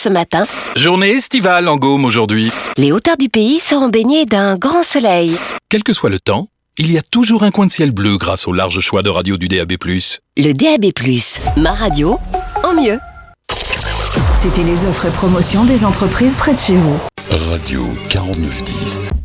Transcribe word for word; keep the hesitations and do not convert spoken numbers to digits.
ce matin. Journée estivale en Gaume aujourd'hui. Les hauteurs du pays seront baignées d'un grand soleil. Quel que soit le temps, il y a toujours un coin de ciel bleu grâce au large choix de radio du D A B plus. Le D A B plus, ma radio, en mieux. C'était les offres et promotions des entreprises près de chez vous. Radio quarante-neuf dix.